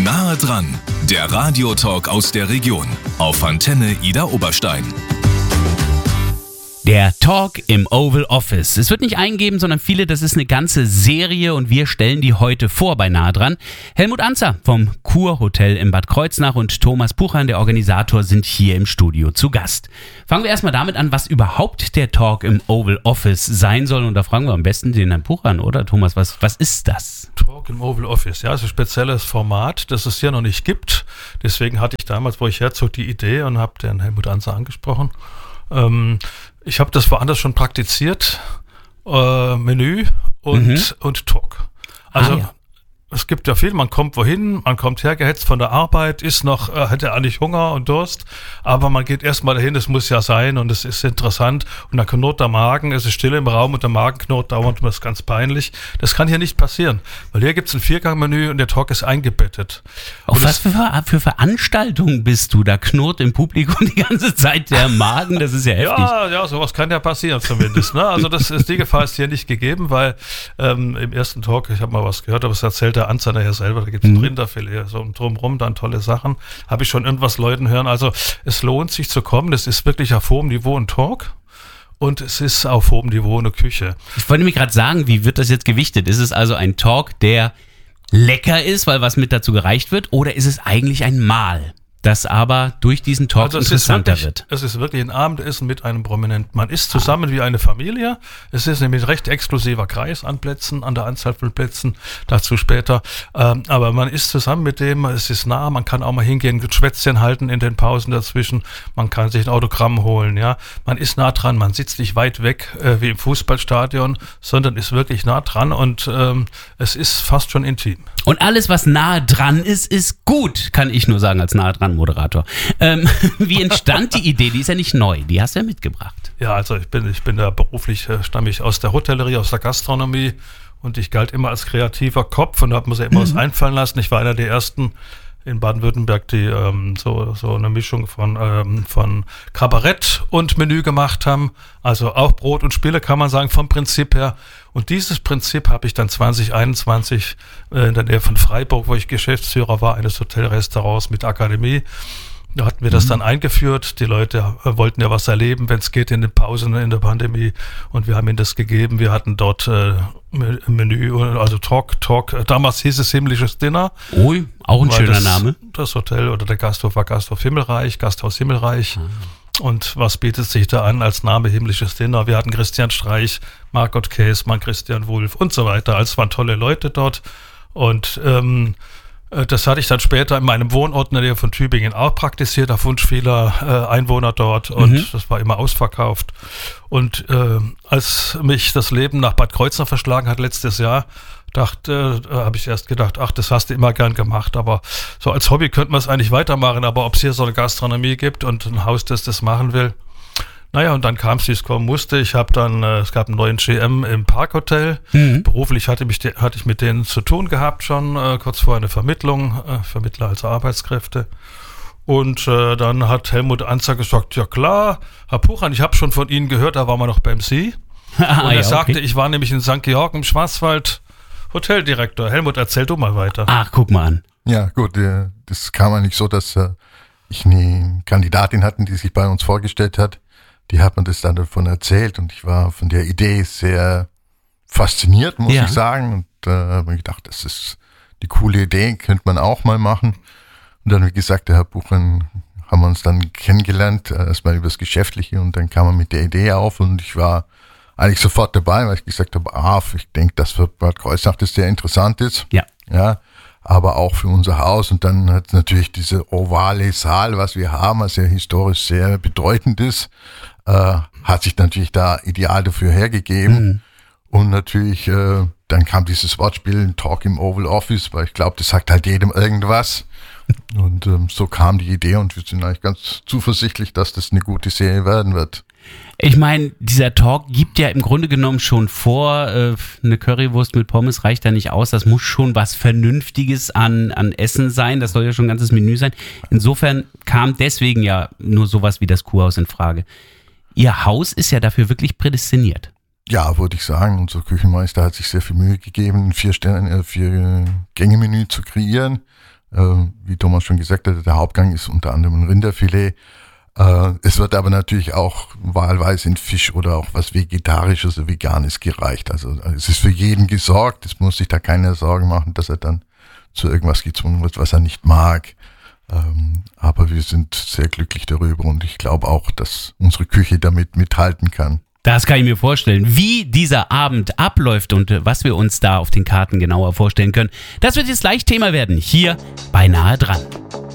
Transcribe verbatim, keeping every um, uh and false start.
Nahe dran, der Radiotalk aus der Region auf Antenne Idar Oberstein. Der Talk im Oval Office. Es wird nicht eingeben, sondern viele, das ist eine ganze Serie und wir stellen die heute vor bei Nahe dran. Helmut Anzer vom Kurhotel in Bad Kreuznach und Thomas Puchan, der Organisator, sind hier im Studio zu Gast. Fangen wir erstmal damit an, was überhaupt der Talk im Oval Office sein soll. Und da fragen wir am besten den Herrn Puchan, oder Thomas, was, was ist das? Talk im Oval Office, ja, ist ein spezielles Format, das es hier noch nicht gibt. Deswegen hatte ich damals, wo ich herzog, die Idee und habe den Helmut Anzer angesprochen. Ähm, ich habe das woanders schon praktiziert, äh, Menü und, mhm. und Talk. Also ah, ja. Es gibt ja viel, man kommt wohin, man kommt hergehetzt von der Arbeit, ist noch, äh, hat ja eigentlich Hunger und Durst, aber man geht erstmal dahin, es muss ja sein und es ist interessant und dann knurrt der Magen, es ist still im Raum und der Magen knurrt dauernd und das ist ganz peinlich. Das kann hier nicht passieren, weil hier gibt es ein Viergangmenü und der Talk ist eingebettet. Auf was für, für Veranstaltungen bist du? Da knurrt im Publikum die ganze Zeit der Magen, das ist ja heftig. Ja, ja, sowas kann ja passieren zumindest. Ne? Also das ist, die Gefahr ist hier nicht gegeben, weil ähm, im ersten Talk, ich habe mal was gehört, aber es erzählt der Anzer nachher selber, da gibt es mhm. ein Rinderfilet, so drumherum dann tolle Sachen. Habe ich schon irgendwas Leuten hören. Also es lohnt sich zu kommen, das ist wirklich auf hohem Niveau ein Talk. Und es ist auf hohem Niveau eine Küche. Ich wollte mir gerade sagen, wie wird das jetzt gewichtet? Ist es also ein Talk, der lecker ist, weil was mit dazu gereicht wird, oder ist es eigentlich ein Mahl, das aber durch diesen Talk also interessanter wirklich, wird? Es ist wirklich ein Abendessen mit einem Prominenten. Man isst zusammen ah. wie eine Familie. Es ist nämlich ein recht exklusiver Kreis an Plätzen, an der Anzahl von Plätzen, dazu später. Ähm, aber man isst zusammen mit dem, es ist nah, man kann auch mal hingehen, ein Schwätzchen halten in den Pausen dazwischen. Man kann sich ein Autogramm holen, ja. Man ist nah dran, man sitzt nicht weit weg äh, wie im Fußballstadion, sondern ist wirklich nah dran und ähm, es ist fast schon intim. Und alles, was nahe dran ist, ist gut, kann ich nur sagen als nahe dran Moderator. Ähm, wie entstand die Idee? Die ist ja nicht neu, die hast du ja mitgebracht. Ja, also ich bin, ich bin da beruflich, äh, stamme ich aus der Hotellerie, aus der Gastronomie und ich galt immer als kreativer Kopf und habe mir immer mhm. was einfallen lassen. Ich war einer der ersten in Baden-Württemberg, die ähm, so, so eine Mischung von, ähm, von Kabarett und Menü gemacht haben. Also auch Brot und Spiele, kann man sagen, vom Prinzip her. Und dieses Prinzip habe ich dann zwanzig einundzwanzig äh, in der Nähe von Freiburg, wo ich Geschäftsführer war, eines Hotelrestaurants mit Akademie. Da hatten wir das mhm. dann eingeführt. Die Leute äh, wollten ja was erleben, wenn es geht, in den Pausen in der Pandemie. Und wir haben ihnen das gegeben. Wir hatten dort äh, Menü, also Talk, Talk. Damals hieß es Himmlisches Dinner. Ui, auch ein schöner das, Name. Das Hotel oder der Gasthof war Gasthof Himmelreich, Gasthaus Himmelreich. Mhm. Und was bietet sich da an als Name Himmlisches Dinner? Wir hatten Christian Streich, Margot Käßmann, Christian Wulff und so weiter. Also es waren tolle Leute dort. Und ähm, das hatte ich dann später in meinem Wohnort in der Nähe von Tübingen auch praktiziert, auf Wunsch vieler äh, Einwohner dort. Und mhm. das war immer ausverkauft. Und äh, als mich das Leben nach Bad Kreuznach verschlagen hat letztes Jahr, dachte, äh, habe ich erst gedacht, ach, das hast du immer gern gemacht. Aber so als Hobby könnte man es eigentlich weitermachen. Aber ob es hier so eine Gastronomie gibt und ein Haus, das das machen will. Naja, und dann kam es, wie es kommen musste. Ich habe dann, äh, es gab einen neuen G M im Parkhotel. Mhm. Beruflich hatte, mich de, hatte ich mit denen zu tun gehabt schon, äh, kurz vor eine Vermittlung, äh, Vermittler als Arbeitskräfte. Und äh, dann hat Helmut Anzer gesagt, ja klar, Herr Puchan, ich habe schon von Ihnen gehört, da waren wir noch beim Sie. Ah, und er ja, sagte, okay. Ich war nämlich in Sankt Georg im Schwarzwald Hoteldirektor. Helmut, erzähl du mal weiter. Ach, guck mal an. Ja, gut, äh, das kam eigentlich so, dass äh, ich eine Kandidatin hatte, die sich bei uns vorgestellt hat. Die hat mir das dann davon erzählt und ich war von der Idee sehr fasziniert, muss ja. ich sagen. Und äh, habe mir gedacht, das ist die coole Idee, könnte man auch mal machen. Und dann, wie gesagt, der Herr Puchan, haben wir uns dann kennengelernt, erstmal über das Geschäftliche und dann kam er mit der Idee auf und ich war eigentlich sofort dabei, weil ich gesagt habe, ah, ich denke, dass für Bad Kreuznach das sehr interessant ist. Ja. Ja. Aber auch für unser Haus und dann hat natürlich diese ovale Saal, was wir haben, was ja historisch sehr bedeutend ist, äh, hat sich natürlich da ideal dafür hergegeben. Mhm. Und natürlich, äh, dann kam dieses Wortspiel, Talk im Oval Office, weil ich glaube, das sagt halt jedem irgendwas. Und ähm, so kam die Idee und wir sind eigentlich ganz zuversichtlich, dass das eine gute Serie werden wird. Ich meine, dieser Talk gibt ja im Grunde genommen schon vor, äh, eine Currywurst mit Pommes reicht da nicht aus. Das muss schon was Vernünftiges an, an Essen sein. Das soll ja schon ein ganzes Menü sein. Insofern kam deswegen ja nur sowas wie das Kurhaus in Frage. Ihr Haus ist ja dafür wirklich prädestiniert. Ja, würde ich sagen. Unser Küchenmeister hat sich sehr viel Mühe gegeben, ein vier Sterne, vier Gänge-Menü zu kreieren. Äh, wie Thomas schon gesagt hat, der Hauptgang ist unter anderem ein Rinderfilet. Äh, es wird aber natürlich auch wahlweise in Fisch oder auch was Vegetarisches oder Veganes gereicht. Also es ist für jeden gesorgt. Es muss sich da keiner Sorgen machen, dass er dann zu irgendwas gezwungen wird, was er nicht mag. Ähm, aber wir sind sehr glücklich darüber und ich glaube auch, dass unsere Küche damit mithalten kann. Das kann ich mir vorstellen. Wie dieser Abend abläuft und was wir uns da auf den Karten genauer vorstellen können, das wird jetzt gleich Thema werden, hier bei Nahe dran.